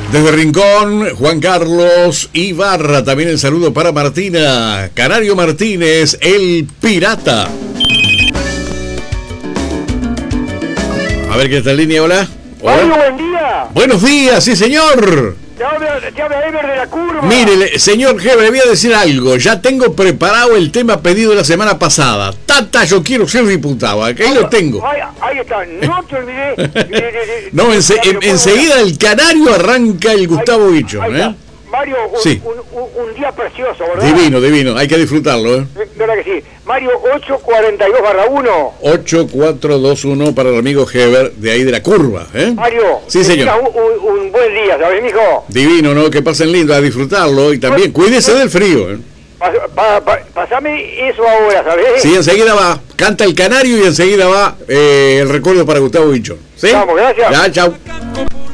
Desde Rincón, Juan Carlos Ibarra, también el saludo para Martina, Canario Martínez, el pirata. A ver, ¿qué está en línea? Hola. Mario, buen día. Buenos días, sí señor. Te habla Ever de la Curva. Mire, señor jefe, le voy a decir algo. Ya tengo preparado el tema pedido la semana pasada. Tata, yo quiero ser diputado. Aquí lo tengo. Ahí está, no te olvidé. No, enseguida el Canario arranca el Gustavo Bicho. Mario, sí. un día precioso, ¿verdad? Divino, hay que disfrutarlo. ¿Verdad que sí? Mario, 842/1. 8421 para el amigo Heber de ahí de la Curva. Mario, sí, señor. Un buen día, ¿sabes, mijo? Divino, ¿no? Que pasen lindo, a disfrutarlo y también cuídese del frío. Pasame eso ahora, ¿sabes? Sí, enseguida va. Canta el Canario y enseguida va el recuerdo para Gustavo Bicho. ¿Sí? Vamos, gracias. Ya, chao.